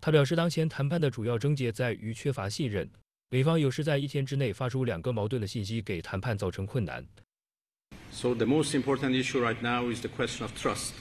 他表示，当前谈判的主要症结在于缺乏信任，美方有时在一天之内发出2个矛盾的信息，给谈判造成困难。 So the most important issue right now is the question of trust.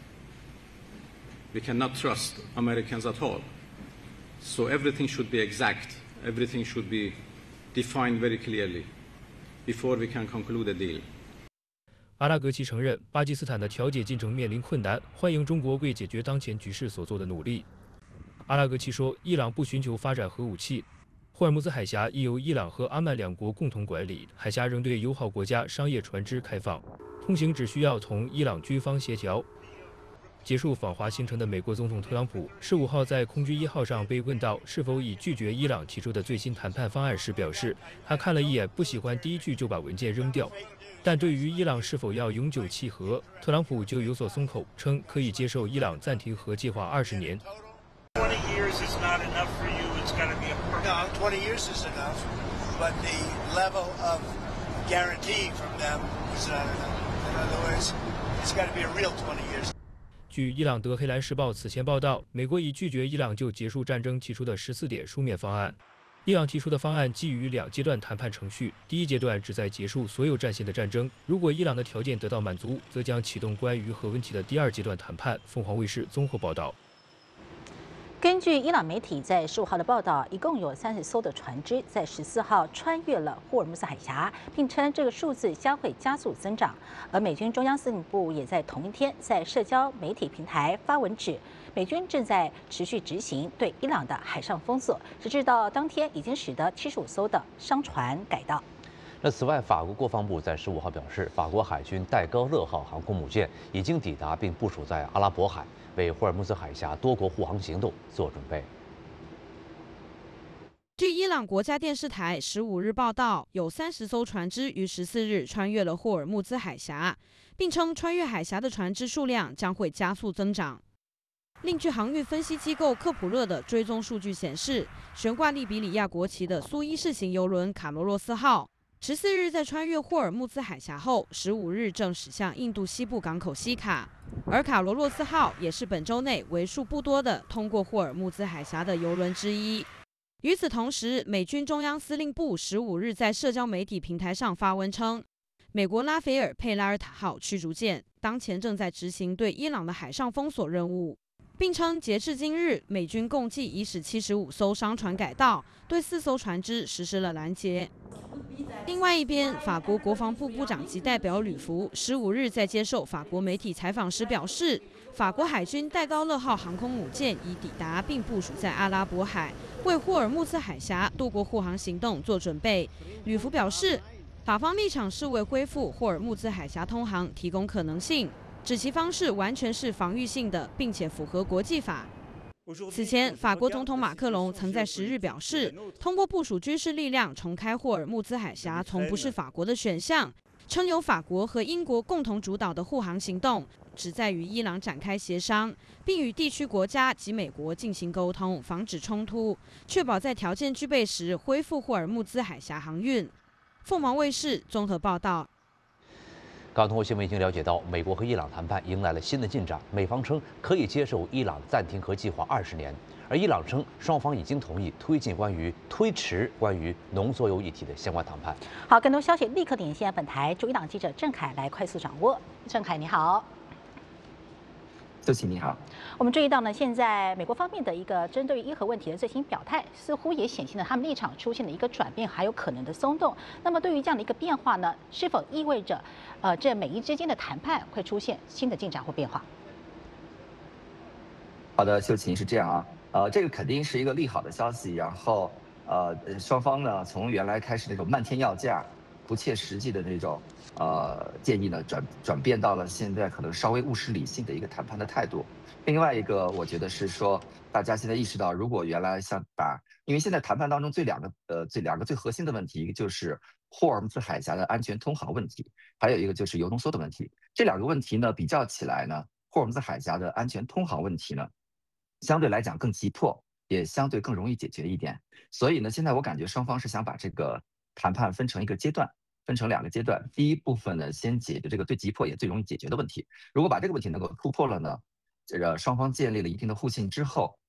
We cannot trust Americans at all. So everything should be exact. Everything should be defined very clearly before we can conclude a deal. 阿拉格齐承认，巴基斯坦的调解进程面临困难，欢迎中国为解决当前局势所做的努力。阿拉格齐说，伊朗不寻求发展核武器，霍尔木兹海峡亦由伊朗和阿曼2国共同管理，海峡仍对友好国家商业船只开放，通行只需要同伊朗军方协调。结束访华行程的美国总统特朗普15号在空军1号上被问到是否已拒绝伊朗提出的最新谈判方案时，表示他看了一眼，不喜欢第一句就把文件扔掉。但对于伊朗是否要永久弃核，特朗普就有所松口，称可以接受伊朗暂停核计划20年。 20 years is not enough for you. It's got to be a No, 20 years is enough, but the level of guarantee from them is not enough. In other words, it's got to be a real 20 years. 据伊朗德黑兰时报此前报道，美国已拒绝伊朗就结束战争提出的14点书面方案。伊朗提出的方案基于2阶段谈判程序，第一阶段旨在结束所有战线的战争。如果伊朗的条件得到满足，则将启动关于核问题的第2阶段谈判。凤凰卫视综合报道。 根据伊朗媒体在15号的报道，一共有30艘的船只在14号穿越了霍尔木兹海峡，并称这个数字将会加速增长。而美军中央司令部也在同一天在社交媒体平台发文指，美军正在持续执行对伊朗的海上封锁，直至到当天已经使得75艘的商船改道。 那此外，法国国防部在15号表示，法国海军戴高乐号航空母舰已经抵达并部署在阿拉伯海，为霍尔木兹海峡多国护航行动做准备。 据伊朗国家电视台15日报道，有30艘船只于14日穿越了霍尔木兹海峡，并称穿越海峡的船只数量将会加速增长。另据航运分析机构科普勒的追踪数据显示，悬挂利比里亚国旗的苏伊士型邮轮卡罗洛斯号14日在穿越霍尔木兹海峡后，15日正驶向印度西部港口西卡，而卡罗洛斯号也是本周内为数不多的通过霍尔木兹海峡的邮轮之一。与此同时，美军中央司令部15日在社交媒体平台上发文称，美国拉斐尔·佩拉尔塔号驱逐舰当前正在执行对伊朗的海上封锁任务，并称截至今日，美军共计已使75艘商船改道，对4艘船只实施了拦截。另外一边，法国国防部部长级代表吕福15日在接受法国媒体采访时表示，法国海军戴高乐号航空母舰已抵达并部署在阿拉伯海，为霍尔木兹海峡多国护航行动做准备。吕福表示，法方立场是为恢复霍尔木兹海峡通航提供可能性，指其方式完全是防御性的，并且符合国际法。此前，法国总统马克龙曾在10日表示，通过部署军事力量重开霍尔木兹海峡从不是法国的选项，称由法国和英国共同主导的护航行动旨在与伊朗展开协商，并与地区国家及美国进行沟通，防止冲突，确保在条件具备时恢复霍尔木兹海峡航运。凤凰卫视综合报道。 刚通过新闻已经了解到，美国和伊朗谈判迎来了新的进展。美方称可以接受伊朗暂停核计划20年，而伊朗称双方已经同意推迟关于浓缩铀议题的相关谈判。 好，更多消息立刻点现在本台驻伊朗记者郑凯来快速掌握。郑凯，你好。 周琦你好， 我们注意到呢，现在美国方面的一个针对于伊核问题的最新表态，似乎也显现了他们立场出现了一个转变，还有可能的松动。那么对于这样的一个变化呢，是否意味着这美伊之间的谈判会出现新的进展或变化？ 好的，秀琴是这样啊，这个肯定是一个利好的消息。然后双方呢从原来开始那种漫天要价、不切实际的那种建议呢，转变到了现在可能稍微务实理性的一个谈判的态度。另外一个，我觉得是说，大家现在意识到，如果原来因为现在谈判当中两个最核心的问题，一个就是霍尔木兹海峡的安全通航问题，还有一个就是铀浓缩的问题。这2个问题呢比较起来呢，霍尔木兹海峡的安全通航问题呢，相对来讲更急迫，也相对更容易解决一点。所以呢，现在我感觉双方是想把这个谈判分成2个阶段。第一部分呢，先解决这个最急迫也最容易解决的问题。如果把这个问题能够突破了呢，这个双方建立了一定的互信之后，